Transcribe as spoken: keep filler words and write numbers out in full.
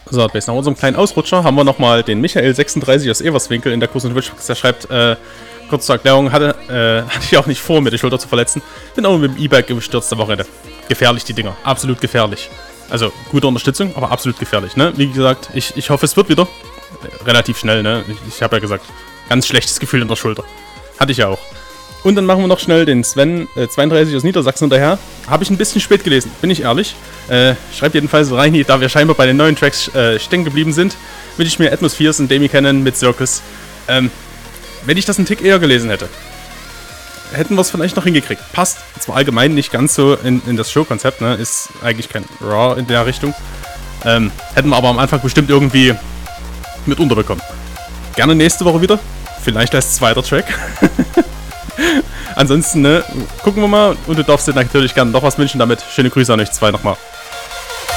So, jetzt nach unserem kleinen Ausrutscher haben wir nochmal den Michael sechsunddreißig aus Everswinkel in der Kurs- und Twitch-Box. Der schreibt, äh, kurz zur Erklärung, hatte, äh, hatte ich auch nicht vor, mir die Schulter zu verletzen. Bin auch mit dem E-Bike gestürzt am Wochenende. Gefährlich, die Dinger. Absolut gefährlich. Also, gute Unterstützung, aber absolut gefährlich, ne? Wie gesagt, ich, ich hoffe, es wird wieder. Relativ schnell, ne? Ich, ich habe ja gesagt, ganz schlechtes Gefühl in der Schulter. Hatte ich ja auch. Und dann machen wir noch schnell den Sven äh, zweiunddreißig aus Niedersachsen hinterher. Habe ich ein bisschen spät gelesen, bin ich ehrlich. Äh, schreibt jedenfalls rein, da wir scheinbar bei den neuen Tracks äh, stecken geblieben sind, wünsche ich mir Atmospheres und Demi Cannon mit Circus. Ähm, wenn ich das einen Tick eher gelesen hätte, hätten wir es vielleicht noch hingekriegt. Passt zwar allgemein nicht ganz so in, in das Show-Konzept, ne? Ist eigentlich kein Raw in der Richtung. Ähm, hätten wir aber am Anfang bestimmt irgendwie mit unterbekommen. Gerne nächste Woche wieder. Vielleicht als zweiter Track. Ansonsten, ne, gucken wir mal. Und du darfst dir natürlich gerne noch was wünschen damit. Schöne Grüße an euch zwei nochmal.